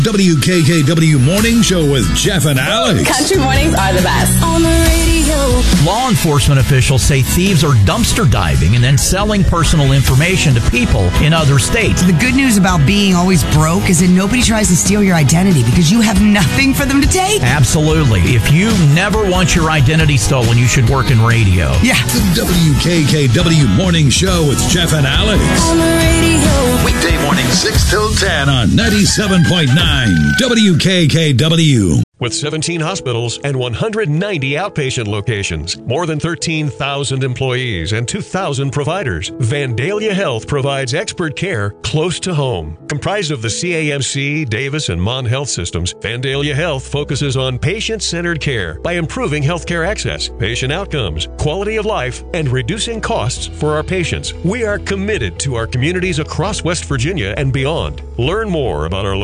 WKKW Morning Show with Jeff and Alex. Country mornings are the best. On the radio. Law enforcement officials say thieves are dumpster diving and then selling personal information to people in other states. The good news about being always broke is that nobody tries to steal your identity because you have nothing for them to take. Absolutely. If you never want your identity stolen, you should work in radio. Yeah. The WKKW Morning Show with Jeff and Alex. On the radio. Weekday morning 6 till 10 on 97.9 WKKW. With 17 hospitals and 190 outpatient locations, more than 13,000 employees and 2,000 providers, Vandalia Health provides expert care close to home. Comprised of the CAMC, Davis, and Mon Health systems, Vandalia Health focuses on patient-centered care by improving healthcare access, patient outcomes, quality of life, and reducing costs for our patients. We are committed to our communities across West Virginia and beyond. Learn more about our